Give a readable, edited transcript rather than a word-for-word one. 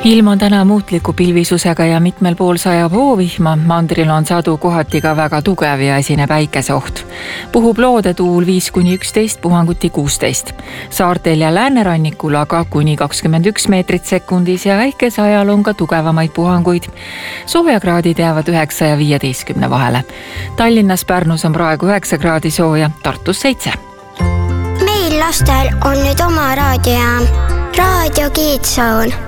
Ilm on täna muutliku pilvisusega ja mitmel pool sajab hoovihma. Mandril on sadu kohati ka väga tugev ja esineb päikeseoht. Puhub loodetuul 5–11, puhanguti 16. Saartel ja läänerannikul aga kuni 21 meetrit sekundis ja väikese ajal on ka tugevamaid puhanguid. Soojakraadid jäävad 9 ja 15 vahele. Tallinnas, Pärnus on praegu 9 kraadi sooja, Tartus 7. Meil lastel on nüüd oma raadiojaam. Raadio Kiidsoon.